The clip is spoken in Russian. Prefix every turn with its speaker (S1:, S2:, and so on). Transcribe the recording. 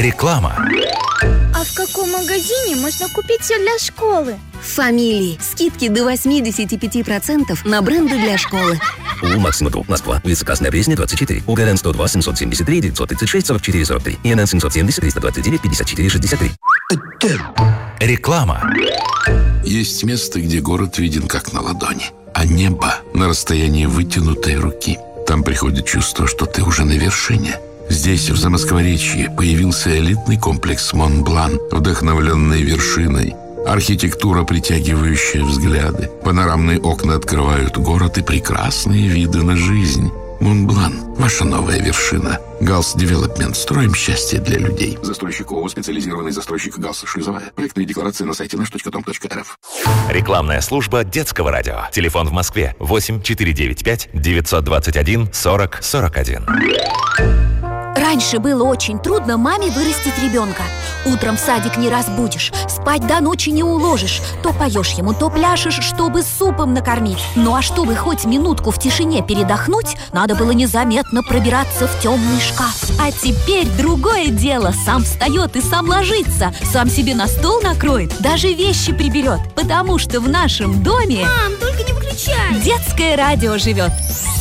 S1: Реклама.
S2: А в каком магазине можно купить все для школы?
S3: В Фамилии. Скидки до 85% на бренды для школы.
S4: У Максима Друг, Москва. Улица Красная Пресня, 24. УГРН 102 773 936 44 43. ИНН 770 329 54 63.
S1: Реклама.
S5: Есть место, где город виден как на ладони, а небо на расстоянии вытянутой руки. Там приходит чувство, что ты уже на вершине. Здесь, в Замоскворечье, появился элитный комплекс Монблан, вдохновленный вершиной. Архитектура, притягивающая взгляды. Панорамные окна открывают город и прекрасные виды на жизнь. Монблан – ваша новая вершина. Галс Девелопмент. Строим счастье для людей. Застройщик ООО «Специализированный застройщик Галс Шлюзовая». Проектные декларации на сайте nаш.com.рф.
S1: Рекламная служба детского радио. Телефон в Москве 8 495 921 40 41.
S3: Раньше было очень трудно маме вырастить ребенка. Утром в садик не разбудишь, спать до ночи не уложишь. То поешь ему, то пляшешь, чтобы супом накормить. Ну а чтобы хоть минутку в тишине передохнуть, надо было незаметно пробираться в темный шкаф. А теперь другое дело. Сам встает и сам ложится. Сам себе на стол накроет, даже вещи приберет. Потому что в нашем доме...
S2: Мам, только не выключай!
S3: Детское радио живет.